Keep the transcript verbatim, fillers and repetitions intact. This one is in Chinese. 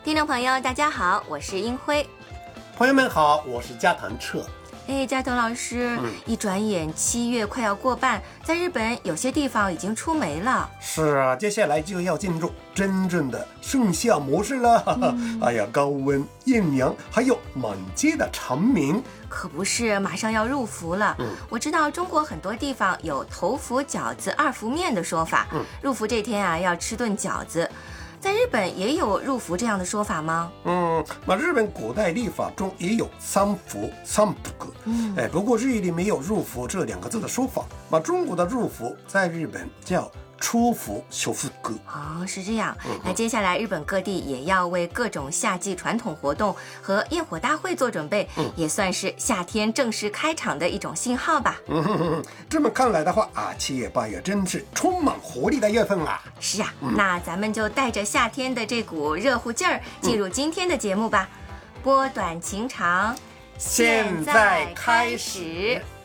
听众朋友大家好，我是英辉。 朋友们好，我是加藤彻。 哎，加藤老师、嗯、一转眼七月快要过半，在日本有些地方已经出梅了。 是啊，接下来就要进入真正的盛夏模式了、嗯、哎呀，高温艳阳还有满街的长鸣， 可不是马上要入伏了、嗯、我知道中国很多地方有头伏饺子二伏面的说法、嗯、入伏这天啊要吃顿饺子。在日本也有入伏这样的说法吗？ 嗯，那日本古代历法中也有三伏三伏、嗯哎、不过日语里没有入伏这两个字的说法。那中国的入伏在日本叫出伏修复歌。 哦，是这样、嗯、那接下来日本各地也要为各种夏季传统活动和焰火大会做准备、嗯、也算是夏天正式开场的一种信号吧。 嗯哼哼，这么看来的话啊，七月八月真是充满活力的月份啊。 是啊、嗯、那咱们就带着夏天的这股热乎劲儿进入今天的节目吧、嗯、拨短情长， 现在开始。